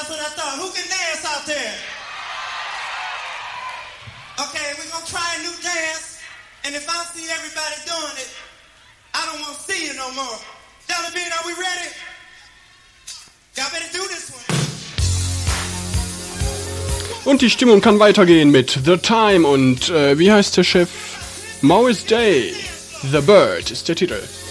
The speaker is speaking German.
That's what I thought. Who can dance out there? Okay, we're gonna try a new dance. And if I see everybody doing it, I don't want to see you no more. Jelly Bean, are we ready? Y'all better do this one. Und die Stimmung kann weitergehen mit The Time und wie heißt der Chef? Morris Day. The Bird ist der Titel.